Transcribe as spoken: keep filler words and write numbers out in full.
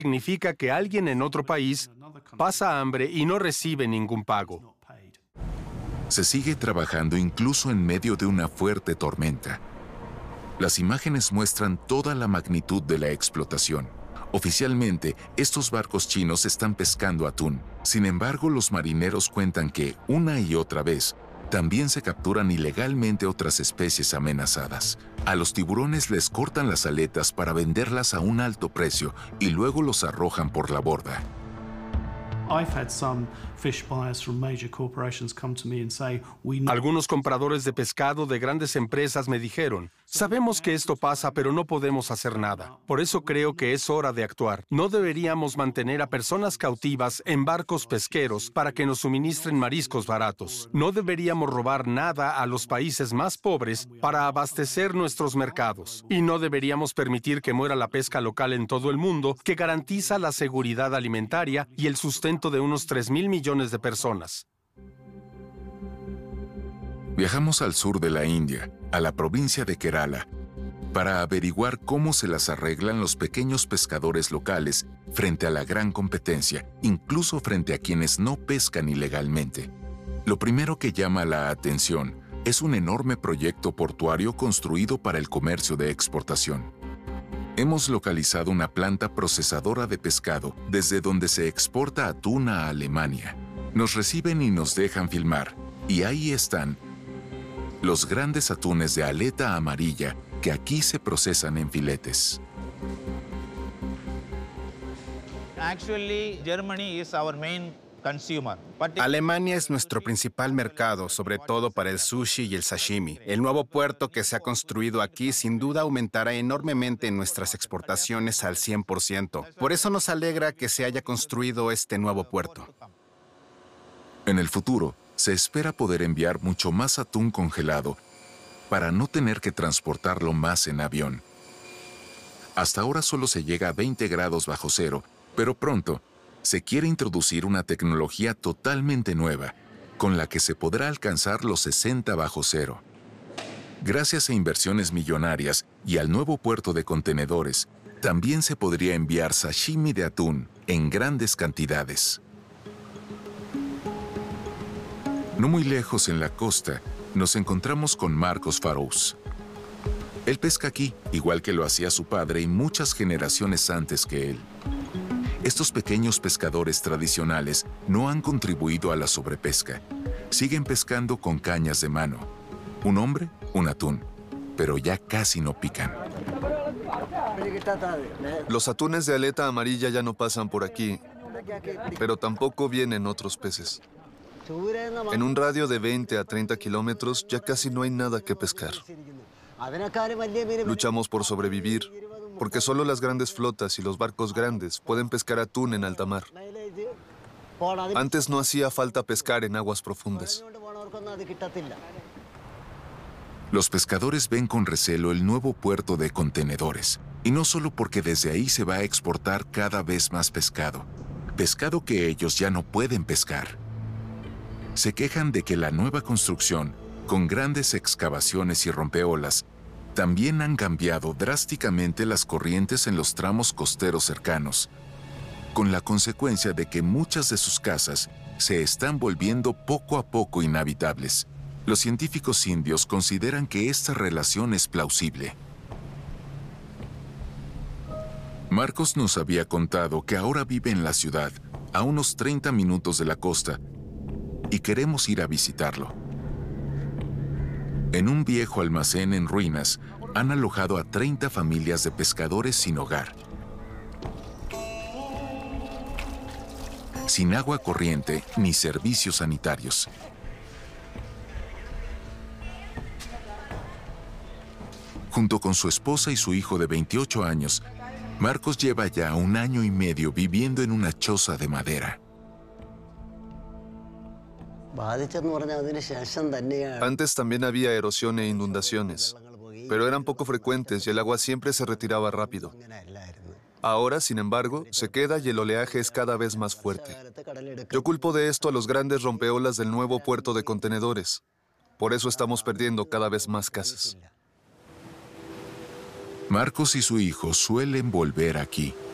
significa que alguien en otro país pasa hambre y no recibe ningún pago. Se sigue trabajando incluso en medio de una fuerte tormenta. Las imágenes muestran toda la magnitud de la explotación. Oficialmente, estos barcos chinos están pescando atún. Sin embargo, los marineros cuentan que, una y otra vez, también se capturan ilegalmente otras especies amenazadas. A los tiburones les cortan las aletas para venderlas a un alto precio y luego los arrojan por la borda. Algunos compradores de pescado de grandes empresas me dijeron, sabemos que esto pasa, pero no podemos hacer nada. Por eso creo que es hora de actuar. No deberíamos mantener a personas cautivas en barcos pesqueros para que nos suministren mariscos baratos. No deberíamos robar nada a los países más pobres para abastecer nuestros mercados. Y no deberíamos permitir que muera la pesca local en todo el mundo, que garantiza la seguridad alimentaria y el sustento de unos tres mil millones de personas. Viajamos al sur de la India, a la provincia de Kerala, para averiguar cómo se las arreglan los pequeños pescadores locales frente a la gran competencia, incluso frente a quienes no pescan ilegalmente. Lo primero que llama la atención es un enorme proyecto portuario construido para el comercio de exportación. Hemos localizado una planta procesadora de pescado desde donde se exporta atún a Alemania. Nos reciben y nos dejan filmar, y ahí están los grandes atunes de aleta amarilla que aquí se procesan en filetes. Actually, Germany is our main consumer. Alemania es nuestro principal mercado, sobre todo para el sushi y el sashimi. El nuevo puerto que se ha construido aquí sin duda aumentará enormemente nuestras exportaciones al cien por ciento. Por eso nos alegra que se haya construido este nuevo puerto. En el futuro, se espera poder enviar mucho más atún congelado para no tener que transportarlo más en avión. Hasta ahora solo se llega a veinte grados bajo cero, pero pronto se quiere introducir una tecnología totalmente nueva, con la que se podrá alcanzar los sesenta bajo cero. Gracias a inversiones millonarias y al nuevo puerto de contenedores, también se podría enviar sashimi de atún en grandes cantidades. No muy lejos en la costa, nos encontramos con Marcos Farous. Él pesca aquí, igual que lo hacía su padre y muchas generaciones antes que él. Estos pequeños pescadores tradicionales no han contribuido a la sobrepesca. Siguen pescando con cañas de mano. Un hombre, un atún, pero ya casi no pican. Los atunes de aleta amarilla ya no pasan por aquí, pero tampoco vienen otros peces. En un radio de veinte a treinta kilómetros ya casi no hay nada que pescar. Luchamos por sobrevivir, porque solo las grandes flotas y los barcos grandes pueden pescar atún en alta mar. Antes no hacía falta pescar en aguas profundas. Los pescadores ven con recelo el nuevo puerto de contenedores, y no solo porque desde ahí se va a exportar cada vez más pescado, pescado que ellos ya no pueden pescar. Se quejan de que la nueva construcción, con grandes excavaciones y rompeolas, también han cambiado drásticamente las corrientes en los tramos costeros cercanos, con la consecuencia de que muchas de sus casas se están volviendo poco a poco inhabitables. Los científicos indios consideran que esta relación es plausible. Marcos nos había contado que ahora vive en la ciudad, a unos treinta minutos de la costa, y queremos ir a visitarlo. En un viejo almacén en ruinas, han alojado a treinta familias de pescadores sin hogar. Sin agua corriente ni servicios sanitarios. Junto con su esposa y su hijo de veintiocho años, Marcos lleva ya un año y medio viviendo en una choza de madera. Antes también había erosión e inundaciones, pero eran poco frecuentes y el agua siempre se retiraba rápido. Ahora, sin embargo, se queda y el oleaje es cada vez más fuerte. Yo culpo de esto a los grandes rompeolas del nuevo puerto de contenedores. Por eso estamos perdiendo cada vez más casas. Marcos y su hijo suelen volver aquí.